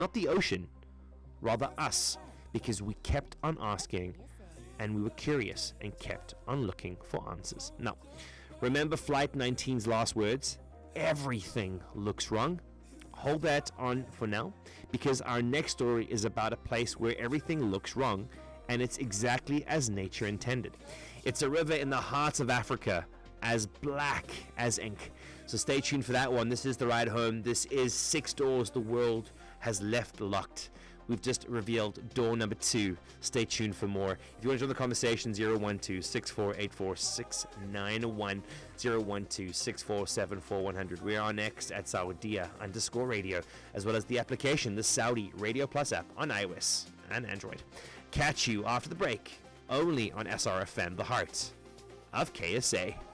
not the ocean, rather us, because we kept on asking and we were curious and kept on looking for answers. Now, remember Flight 19's last words? Everything looks wrong. Hold that on for now, because our next story is about a place where everything looks wrong, and it's exactly as nature intended. It's a river in the heart of Africa, as black as ink. So stay tuned for that one. This is The Ride Home. This is 6 doors the world has left locked. We've just revealed door number 2. Stay tuned for more. If you want to join the conversation, 012-6484-691, 012-647-4100. We are next at Saudia_radio, as well as the application, the Saudi Radio Plus app on iOS and Android. Catch you after the break, only on SRFM, the heart of KSA.